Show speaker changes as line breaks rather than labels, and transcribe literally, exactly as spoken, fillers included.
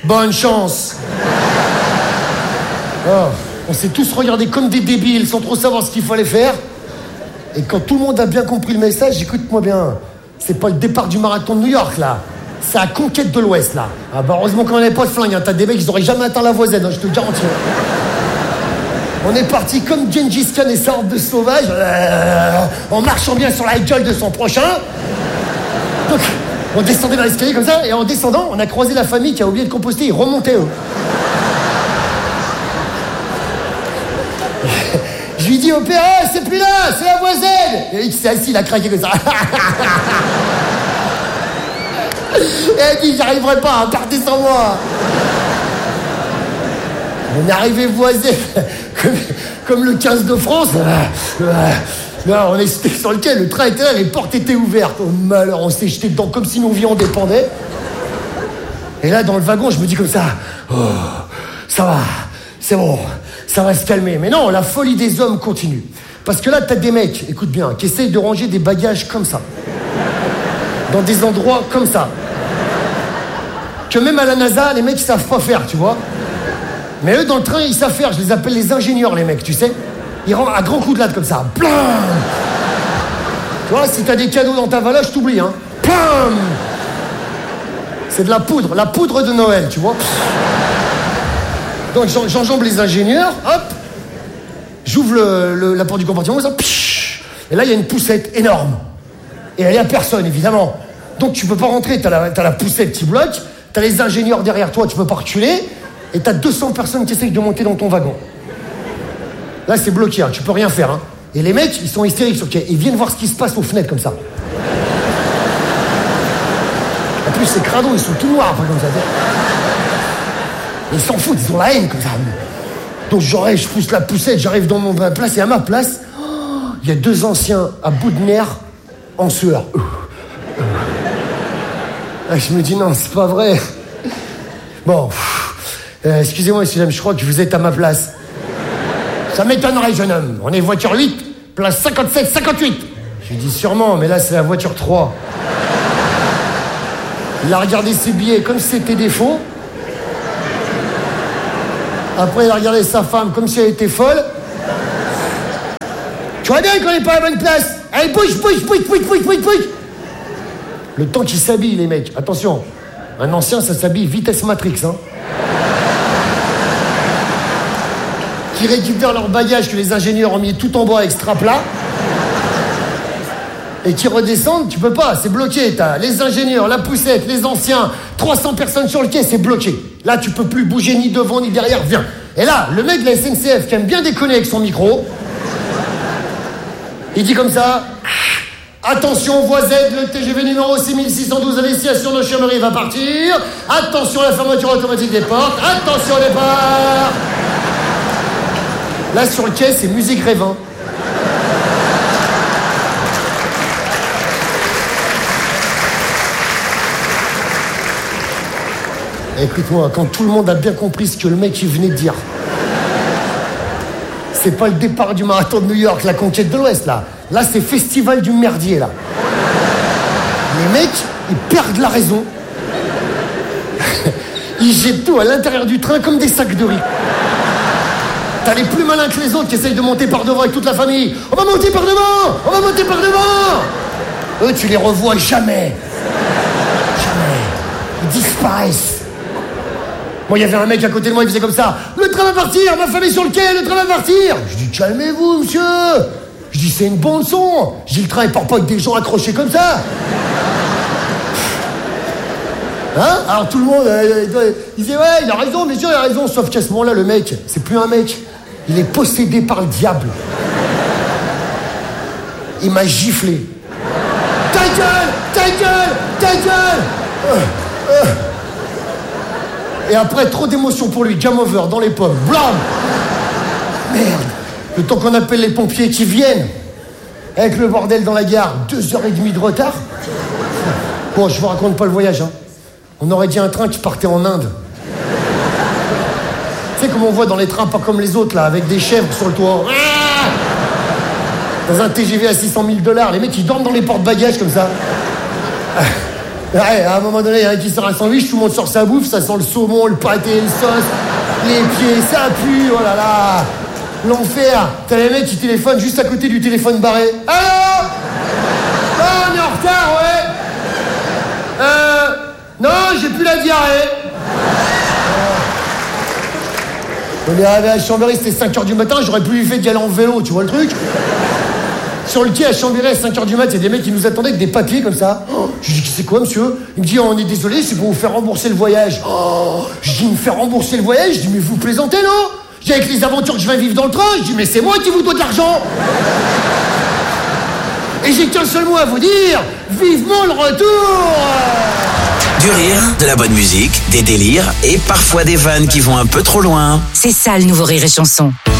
Bonne chance. Oh, on s'est tous regardés comme des débiles sans trop savoir ce qu'il fallait faire. Et quand tout le monde a bien compris le message, écoute-moi bien, c'est pas le départ du marathon de New York, là. C'est la conquête de l'Ouest, là. Ah bah heureusement qu'on n'avait pas de flingue, hein. T'as des mecs, ils auraient jamais atteint la voie Z, hein, je te le garantis. On est parti comme Gengis Khan et sa horde de sauvages, euh, en marchant bien sur la gueule de son prochain. Donc, on descendait dans l'escalier comme ça, et en descendant, on a croisé la famille qui a oublié de composter, ils remontaient, eux. Je lui dis au père, oh, c'est plus là, c'est la voie Z. Et il s'est assis, il a craqué comme ça. Et elle dit, j'arriverai pas, partez sans moi. On est arrivé voie Z, comme, comme le quinze de France. Là, on est sur le quai, le train était là, les portes étaient ouvertes. Oh malheur, on s'est jeté dedans comme si nos vies en dépendaient. Et là, dans le wagon, je me dis comme ça, oh, ça va, c'est bon. Ça va se calmer. Mais non, la folie des hommes continue. Parce que là, t'as des mecs, écoute bien, qui essayent de ranger des bagages comme ça. Dans des endroits comme ça. Que même à la NASA, les mecs, ils savent pas faire, tu vois. Mais eux, dans le train, ils savent faire. Je les appelle les ingénieurs, les mecs, tu sais. Ils rentrent à grands coups de latte comme ça. Blam. Tu vois, si t'as des cadeaux dans ta valise, je t'oublie, hein. Blam. C'est de la poudre, la poudre de Noël, tu vois. Donc j'enjambe les ingénieurs, hop, j'ouvre le, le, la porte du compartiment, ça, psh, et là il y a une poussette énorme. Et elle est à personne, évidemment. Donc tu peux pas rentrer, t'as la, t'as la poussette qui bloque, t'as les ingénieurs derrière toi, tu peux pas reculer, et t'as deux cents personnes qui essayent de monter dans ton wagon. Là c'est bloqué, hein, tu peux rien faire. Hein. Et les mecs, ils sont hystériques sur le quai, ils viennent voir ce qui se passe aux fenêtres comme ça. En plus c'est crado, ils sont tout noirs après comme ça. Ils s'en foutent, ils ont la haine comme ça. Donc j'aurais, je pousse la poussette, j'arrive dans mon place et à ma place, il oh, y a deux anciens à bout de nerfs en sueur. Ah, je me dis non, c'est pas vrai. Bon, euh, excusez-moi, excusez-moi, je crois que vous êtes à ma place. Ça m'étonnerait, jeune homme. On est voiture huit, place cinquante-sept cinquante-huit. Je lui dis sûrement, mais là c'est la voiture trois. Il a regardé ses billets comme si c'était des faux. Après, il a regardé sa femme comme si elle était folle. Tu vois bien qu'on n'est pas à la bonne place. Allez, bouge, bouge, bouge, bouge, bouge, bouge, bouge. Le temps qu'ils s'habillent, les mecs. Attention, un ancien, ça s'habille vitesse Matrix, hein. Qui récupèrent leur bagage que les ingénieurs ont mis tout en bas avec strap-là. Et qui redescendent, tu peux pas, c'est bloqué. T'as les ingénieurs, la poussette, les anciens, trois cents personnes sur le quai, c'est bloqué. Là, tu peux plus bouger ni devant ni derrière, viens. Et là, le mec de la S N C F qui aime bien déconner avec son micro, il dit comme ça, attention, voie Z, le T G V numéro six mille six cent douze à destination de Chambéry va partir. Attention à la fermeture automatique des portes. Attention au départ. Là, sur le quai, c'est musique Grévin. Écoute-moi, quand tout le monde a bien compris ce que le mec il venait de dire, c'est pas le départ du marathon de New York, la conquête de l'Ouest, là. Là, c'est festival du merdier, là. Les mecs, ils perdent la raison. Ils jettent tout à l'intérieur du train comme des sacs de riz. T'as les plus malins que les autres qui essayent de monter par devant avec toute la famille. On va monter par devant! On va monter par devant! Eux, tu les revois jamais. Jamais. Ils disparaissent. Moi, il y avait un mec à côté de moi, il faisait comme ça. Le train va partir, ma femme est sur le quai, le train va partir. Je dis, calmez-vous, monsieur. Je dis, c'est une bande son. Je dis, le train, il part pas avec des gens accrochés comme ça. Hein? Alors tout le monde, euh, euh, il disait, ouais, il a raison, bien sûr, il a raison. Sauf qu'à ce moment-là, le mec, c'est plus un mec. Il est possédé par le diable. Il m'a giflé. Ta gueule, ta gueule, ta gueule. Euh, euh. Et après, trop d'émotion pour lui, game over, dans les pommes, blam. Merde, le temps qu'on appelle les pompiers qui viennent, avec le bordel dans la gare, deux heures et demie de retard. Bon, je vous raconte pas le voyage, hein. On aurait dit un train qui partait en Inde. Tu sais comme on voit dans les trains, pas comme les autres, là, avec des chèvres sur le toit. Dans un T G V à six cent mille dollars, les mecs, ils dorment dans les porte-bagages, comme ça. Ouais, à un moment donné, il y en a qui sort un sandwich, tout le monde sort sa bouffe, ça sent le saumon, le pâté, le sauce, les pieds, ça pue, oh là là. L'enfer. T'as les mecs qui téléphonent juste à côté du téléphone barré. Allô? Non, on est en retard, ouais. Euh... Non, j'ai plus la diarrhée. On est arrivé à Chambéry, c'était cinq heures du matin, j'aurais plus fait d'y aller en vélo, tu vois le truc? Sur le quai à Chambéry à cinq heures du mat, il y a des mecs qui nous attendaient avec des papiers comme ça. Oh, je lui dis, c'est quoi, monsieur? Il me dit, on est désolé, c'est pour vous faire rembourser le voyage. Oh, je dis, me faire rembourser le voyage? Je dis, mais vous plaisantez, non? Je dis, avec les aventures que je vais vivre dans le train, je dis, mais c'est moi qui vous dois de l'argent. Et j'ai qu'un seul mot à vous dire, vivement le retour.
Du rire, de la bonne musique, des délires et parfois des vannes qui vont un peu trop loin.
C'est ça le nouveau Rire et Chanson.